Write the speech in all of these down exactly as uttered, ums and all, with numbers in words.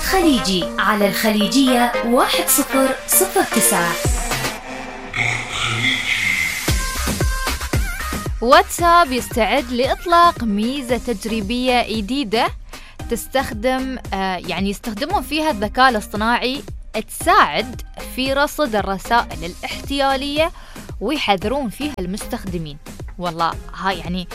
خليجي على الخليجية واحد صفر صفر تسعة. واتساب يستعد لإطلاق ميزة تجريبية جديدة تستخدم آه يعني يستخدمون فيها الذكاء الاصطناعي تساعد في رصد الرسائل الاحتيالية ويحذرون فيها المستخدمين. والله ها يعني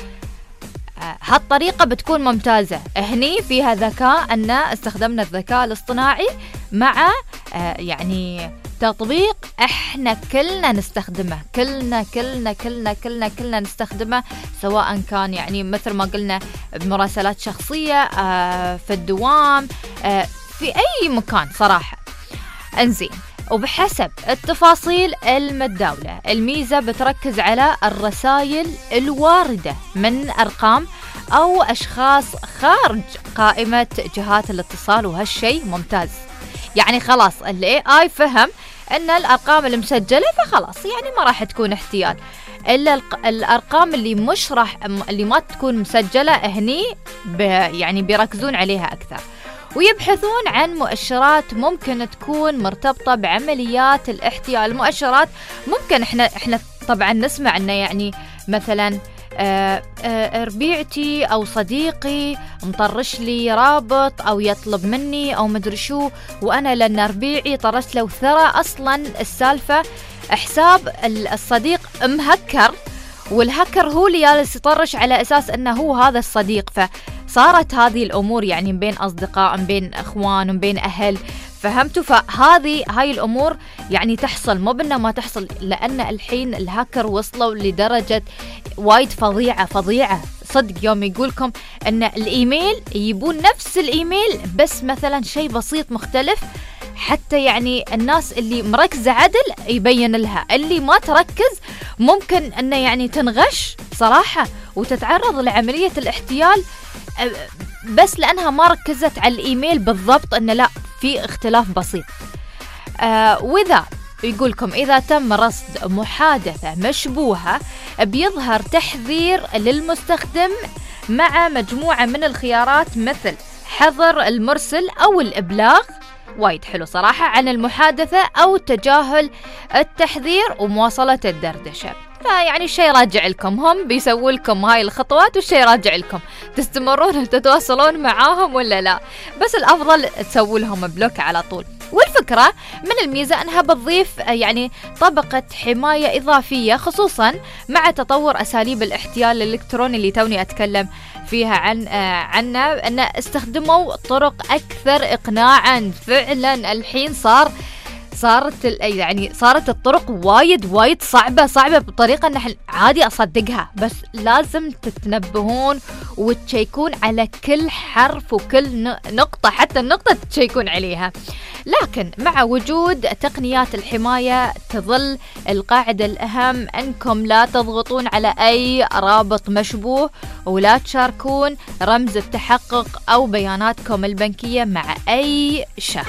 آه هالطريقة بتكون ممتازة. هني فيها ذكاء أن استخدمنا الذكاء الاصطناعي مع آه يعني تطبيق احنا كلنا نستخدمه كلنا كلنا كلنا كلنا كلنا نستخدمه، سواء كان يعني مثل ما قلنا بمراسلات شخصية آه في الدوام آه في أي مكان صراحة. انزين، وبحسب التفاصيل المتداولة الميزة بتركز على الرسائل الواردة من أرقام أو أشخاص خارج قائمة جهات الاتصال، وهالشيء ممتاز. يعني خلاص ال إيه آي فهم أن الأرقام المسجلة فخلاص يعني ما راح تكون احتيال، إلا الأرقام اللي مش راح اللي ما تكون مسجلة هني يعني بيركزون عليها أكثر، ويبحثون عن مؤشرات ممكن تكون مرتبطة بعمليات الاحتيال. المؤشرات ممكن احنا احنا طبعا نسمع انه يعني مثلا آه آه ربيعتي او صديقي مطرش لي رابط او يطلب مني او مدري شو، وانا لان ربيعي طرش له وثرى اصلا السالفة حساب الصديق مهكر، والهكر هو اللي جالس يطرش على اساس انه هو هذا الصديق. فصارت هذه الامور يعني بين اصدقاء بين اخوان بين اهل، فهمتوا؟ فهذه هاي الأمور يعني تحصل، مو بأنها ما تحصل، لأن الحين الهاكر وصلوا لدرجة وايد فظيعة فظيعة صدق. يوم يقولكم أن الإيميل يجيبون نفس الإيميل بس مثلا شيء بسيط مختلف، حتى يعني الناس اللي مركزة عدل يبين لها، اللي ما تركز ممكن أنه يعني تنغش صراحة وتتعرض لعملية الاحتيال بس لأنها ما ركزت على الإيميل بالضبط، أنه لا في اختلاف بسيط. آه وإذا يقولكم إذا تم رصد محادثة مشبوهة بيظهر تحذير للمستخدم مع مجموعة من الخيارات مثل حظر المرسل أو الإبلاغ، وايد حلو صراحة، عن المحادثة أو تجاهل التحذير ومواصلة الدردشة. فيعني الشيء راجع لكم، هم بيسووا لكم هاي الخطوات والشيء راجع لكم تستمرون تتواصلون معاهم ولا لا، بس الأفضل تسووا لهم بلوك على طول. والفكرة من الميزة أنها بتضيف يعني طبقة حماية إضافية، خصوصا مع تطور أساليب الاحتيال الإلكتروني اللي توني أتكلم فيها عن عنا، أن استخدموا طرق أكثر إقناعا. فعلا الحين صار صارت يعني صارت الطرق وايد وايد صعبة صعبة بطريقة أن عادي أصدقها، بس لازم تتنبهون وتشيكون على كل حرف وكل نقطة، حتى النقطة تشيكون عليها. لكن مع وجود تقنيات الحماية تظل القاعدة الأهم أنكم لا تضغطون على أي رابط مشبوه، ولا تشاركون رمز التحقق أو بياناتكم البنكية مع أي شخص.